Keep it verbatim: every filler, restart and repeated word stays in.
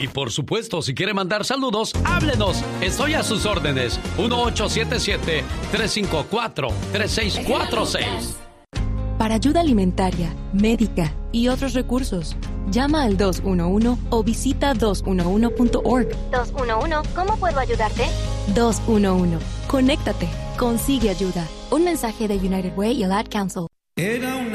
Y por supuesto, si quiere mandar saludos, háblenos. Estoy a sus órdenes. uno ocho siete siete, tres cinco cuatro, tres seis cuatro seis. Para ayuda alimentaria, médica y otros recursos, llama al dos uno uno o visita dos uno uno punto org. dos uno uno, ¿cómo puedo ayudarte? dos uno uno. Conéctate. Consigue ayuda. Un mensaje de United Way y el Ad Council. Era una